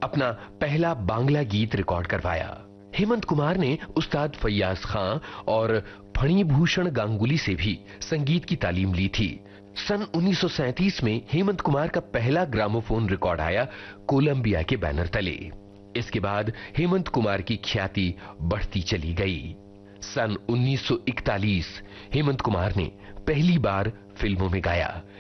अपना पहला बांग्ला गीत रिकॉर्ड करवाया। हेमंत कुमार ने उस्ताद फैयाज खां और फणिभूषण गांगुली से भी संगीत की तालीम ली थी। सन 1937 में हेमंत कुमार का पहला ग्रामोफोन रिकॉर्ड आया कोलंबिया के बैनर तले। इसके बाद हेमंत कुमार की ख्याति बढ़ती चली गई। सन 1941 हेमंत कुमार ने पहली बार फिल्मों में गाया।